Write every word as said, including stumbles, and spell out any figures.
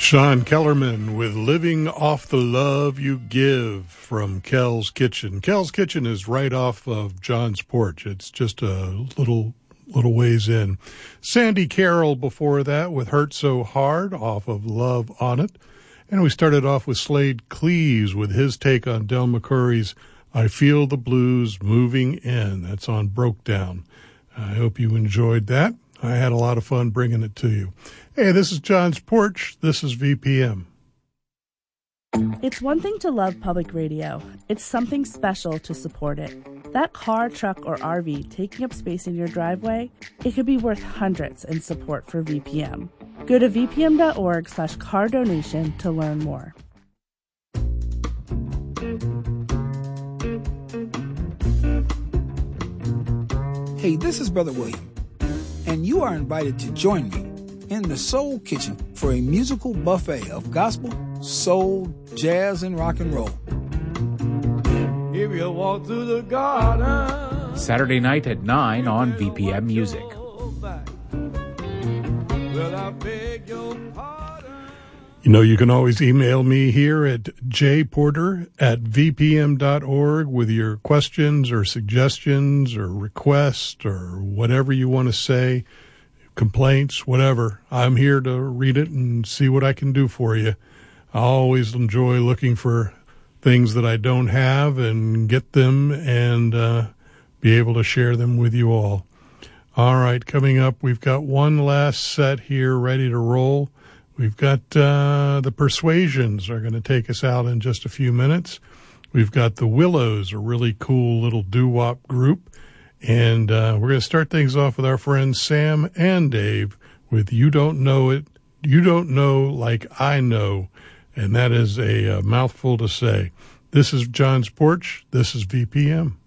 Sean Kellerman with Living Off the Love You Give from Kel's Kitchen. Kel's Kitchen is right off of John's Porch. It's just a little little ways in. Sandy Carroll before that with Hurt So Hard off of Love on It. And we started off with Slade Cleaves with his take on Del McCoury's I Feel the Blues Moving In. That's on Broke Down. I hope you enjoyed that. I had a lot of fun bringing it to you. Hey, this is John's Porch. This is V P M. It's one thing to love public radio. It's something special to support it. That car, truck, or R V taking up space in your driveway, it could be worth hundreds in support for V P M. Go to vpm.org slash car donation to learn more. Hey, this is Brother William, and you are invited to join me in the Soul Kitchen for a musical buffet of gospel, soul, jazz, and rock and roll. If you walk through the garden, Saturday night at nine on V P M Music. You know, you can always email me here at jporter at v p m dot org with your questions or suggestions or requests or whatever you want to say, complaints, whatever. I'm here to read it and see what I can do for you. I always enjoy looking for things that I don't have and get them and uh, be able to share them with you all. All right, coming up, we've got one last set here ready to roll. We've got uh, the Persuasions are going to take us out in just a few minutes. We've got the Willows, a really cool little doo-wop group. And uh, we're going to start things off with our friends Sam and Dave with You Don't Know It, You Don't Know Like I Know. And that is a, a mouthful to say. This is John's Porch. This is V P M.